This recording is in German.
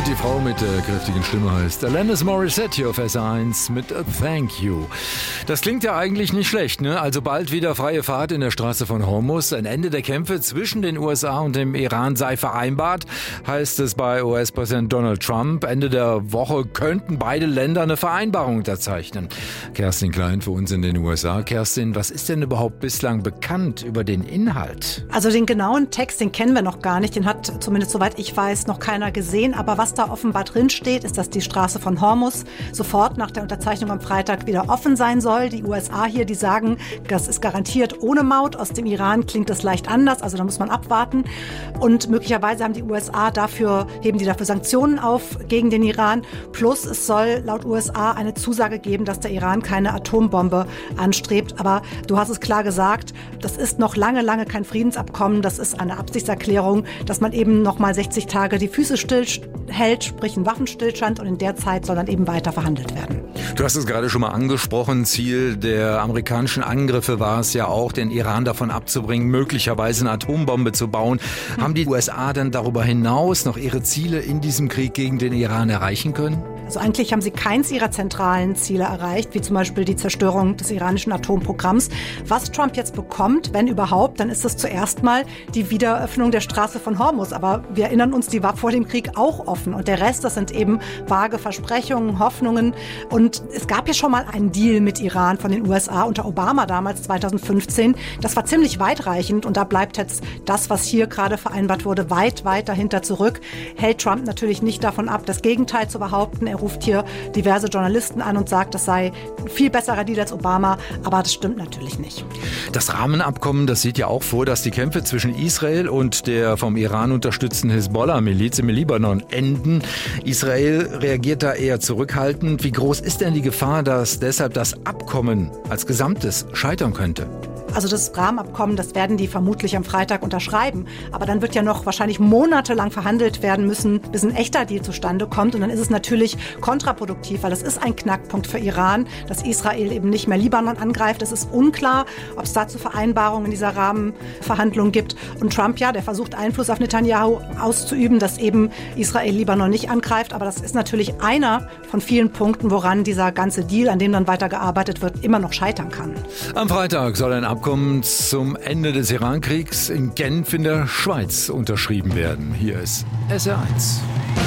Die Frau mit der kräftigen Stimme heißt Alanis Morissette hier auf SR1 mit A Thank You. Das klingt ja eigentlich nicht schlecht, ne? Also bald wieder freie Fahrt in der Straße von Hormuz. Ein Ende der Kämpfe zwischen den USA und dem Iran sei vereinbart, heißt es bei US-Präsident Donald Trump. Ende der Woche könnten beide Länder eine Vereinbarung unterzeichnen. Kerstin Klein für uns in den USA. Kerstin, was ist denn überhaupt bislang bekannt über den Inhalt? Also den genauen Text, den kennen wir noch gar nicht. Den hat zumindest soweit ich weiß noch keiner gesehen. Aber was da offenbar drin steht, ist, dass die Straße von Hormuz sofort nach der Unterzeichnung am Freitag wieder offen sein soll. Die USA hier, die sagen, das ist garantiert ohne Maut. Aus dem Iran klingt das leicht anders, also da muss man abwarten. Und möglicherweise heben die dafür Sanktionen auf gegen den Iran. Plus es soll laut USA eine Zusage geben, dass der Iran keine Atombombe anstrebt. Aber du hast es klar gesagt, das ist noch lange kein Friedensabkommen. Das ist eine Absichtserklärung, dass man eben noch mal 60 Tage die Füße stillhält, sprich einen Waffenstillstand, und in der Zeit soll dann eben weiter verhandelt werden. Du hast es gerade schon mal angesprochen. Ziel der amerikanischen Angriffe war es ja auch, den Iran davon abzubringen, möglicherweise eine Atombombe zu bauen. Haben die USA denn darüber hinaus noch ihre Ziele in diesem Krieg gegen den Iran erreichen können? Also eigentlich haben sie keins ihrer zentralen Ziele erreicht, wie zum Beispiel die Zerstörung des iranischen Atomprogramms. Was Trump jetzt bekommt, wenn überhaupt, dann ist es zuerst mal die Wiederöffnung der Straße von Hormuz. Aber wir erinnern uns, die war vor dem Krieg auch offen. Und der Rest, das sind eben vage Versprechungen, Hoffnungen. Und es gab ja schon mal einen Deal mit Iran von den USA unter Obama damals 2015. Das war ziemlich weitreichend. Und da bleibt jetzt das, was hier gerade vereinbart wurde, weit dahinter zurück. Hält Trump natürlich nicht davon ab, das Gegenteil zu behaupten. Er ruft hier diverse Journalisten an und sagt, das sei ein viel besserer Deal als Obama, aber das stimmt natürlich nicht. Das Rahmenabkommen, das sieht ja auch vor, dass die Kämpfe zwischen Israel und der vom Iran unterstützten Hisbollah-Miliz im Libanon enden. Israel reagiert da eher zurückhaltend. Wie groß ist denn die Gefahr, dass deshalb das Abkommen als Gesamtes scheitern könnte? Also das Rahmenabkommen, das werden die vermutlich am Freitag unterschreiben. Aber dann wird ja noch wahrscheinlich monatelang verhandelt werden müssen, bis ein echter Deal zustande kommt. Und dann ist es natürlich kontraproduktiv, weil das ist ein Knackpunkt für Iran, dass Israel eben nicht mehr Libanon angreift. Es ist unklar, ob es dazu Vereinbarungen in dieser Rahmenverhandlung gibt. Und Trump, ja, der versucht Einfluss auf Netanyahu auszuüben, dass eben Israel Libanon nicht angreift. Aber das ist natürlich einer von vielen Punkten, woran dieser ganze Deal, an dem dann weitergearbeitet wird, immer noch scheitern kann. Am Freitag soll ein Abkommen zum Ende des Irankriegs in Genf in der Schweiz unterschrieben werden. Hier ist SR1.